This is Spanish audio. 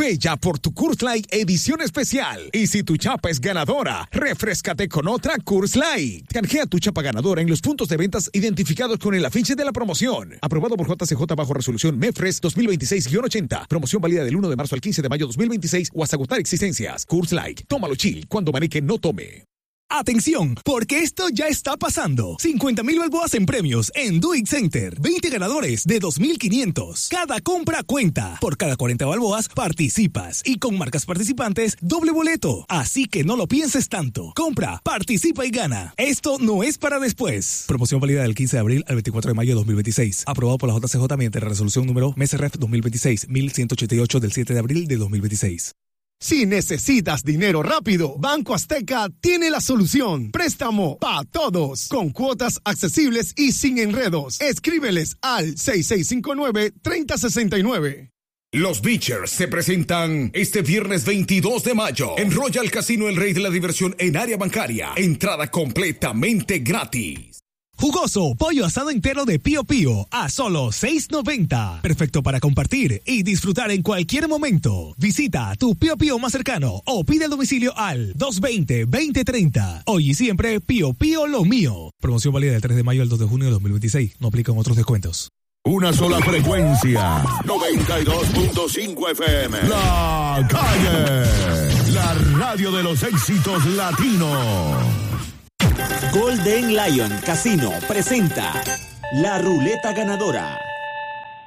Bella por tu Coors Light edición especial. Y si tu chapa es ganadora, refréscate con otra Coors Light. Canjea tu chapa ganadora en los puntos de ventas identificados con el afiche de la promoción. Aprobado por JCJ bajo resolución MEFRES 2026-80. Promoción válida del 1 de marzo al 15 de mayo 2026 o hasta agotar existencias. Coors Light. Tómalo chill cuando Manique no tome. Atención, porque esto ya está pasando. 50,000 balboas en premios en Do It Center. 20 ganadores de 2,500. Cada compra cuenta. Por cada 40 balboas participas. Y con marcas participantes, doble boleto. Así que no lo pienses tanto. Compra, participa y gana. Esto no es para después. Promoción válida del 15 de abril al 24 de mayo de 2026. Aprobado por la JCJ mediante la resolución número MESREF 2026-1188 del 7 de abril de 2026. Si necesitas dinero rápido, Banco Azteca tiene la solución. Préstamo para todos, con cuotas accesibles y sin enredos. Escríbeles al 6659-3069. Los Beachers se presentan este viernes 22 de mayo en Royal Casino El Rey de la Diversión en área bancaria. Entrada completamente gratis. Jugoso pollo asado entero de Pío Pío a solo $6.90. Perfecto para compartir y disfrutar en cualquier momento. Visita tu Pío Pío más cercano o pide el domicilio al 220-2030. Hoy y siempre Pío Pío lo mío. Promoción válida del 3 de mayo al 2 de junio de 2026. No aplican otros descuentos. Una sola frecuencia. 92.5 FM. La Calle. La radio de los éxitos latinos. Golden Lion Casino presenta La Ruleta Ganadora.